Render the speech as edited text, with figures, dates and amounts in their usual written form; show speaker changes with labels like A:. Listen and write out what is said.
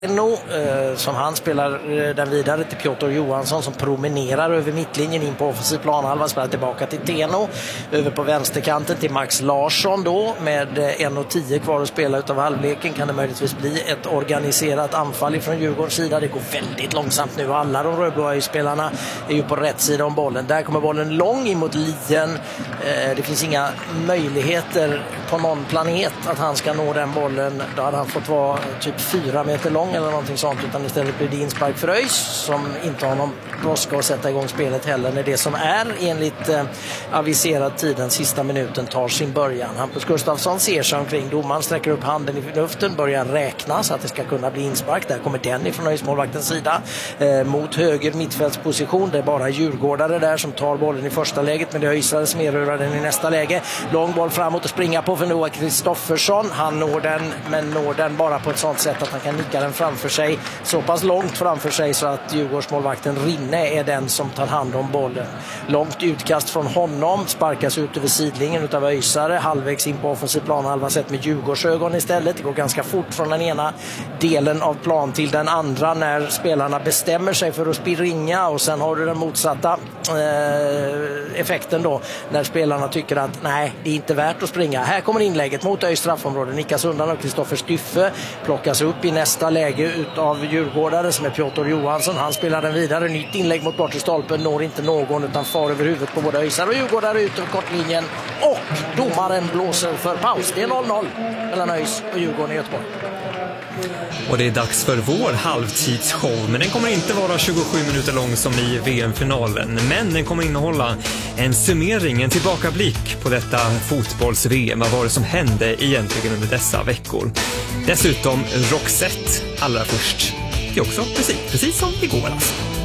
A: Som han spelar den vidare till Piotr Johansson som promenerar över mittlinjen in på offensiv planhalva, spelar tillbaka till Teno över på vänsterkanten till Max Larsson då med 1:10 kvar att spela utav halvleken. Kan det möjligtvis bli ett organiserat anfall ifrån Djurgårdens sida? Det går väldigt långsamt nu. Alla de rödblåa spelarna är ju på rätt sida om bollen. Där kommer bollen lång in mot Lien. Det finns inga möjligheter på någon planet att han ska nå den bollen. Då hade han fått vara typ 4 meter lång eller någonting sånt, utan istället blir det inspark för ÖIS som inte har någon brådska att sätta igång spelet heller när det som är enligt aviserad tiden sista minuten tar sin början. Hampus Gustafsson ser sig omkring, domaren sträcker upp handen i luften, börjar räkna så att det ska kunna bli inspark. Där kommer den ifrån ÖIS-målvaktens sida mot höger mittfältsposition. Det är bara djurgårdare där som tar bollen i första läget, men det är ÖISare som erövrar den i nästa läge. Lång boll framåt och springa på för Noah Kristoffersson. Han når den, men når den bara på ett sånt sätt att han kan nicka den framför sig, så pass långt framför sig så att Djurgårdsmålvakten Rinne är den som tar hand om bollen. Långt utkast från honom, sparkas ut över sidlingen utav ÖISare, halvvägs in på offensiv planhalva sett med Djurgårdsögon istället. Det går ganska fort från den ena delen av plan till den andra när spelarna bestämmer sig för att springa, och sen har du den motsatta effekten då när spelarna tycker att nej, det är inte värt att springa. Här kommer inlägget mot ÖIS straffområde, nickas undan och Kristoffer Styffe plockas upp i nästa läge utav djurgårdare som är Piotr Johansson. Han spelar den vidare, nytt inlägg mot bortre stolpen, når inte någon utan far över huvudet på både ÖISare och djurgårdare ut över kortlinjen, och domaren blåser för paus. Det är 0-0 mellan ÖIS och Djurgården i Göteborg.
B: Och det är dags för vår halvtidsshow, men den kommer inte vara 27 minuter lång som i VM-finalen, men den kommer innehålla en summering, en tillbakablick på detta fotbolls-VM. Vad var det som hände egentligen under dessa veckor? Dessutom Roxette allra först. Det är också precis som igår alltså.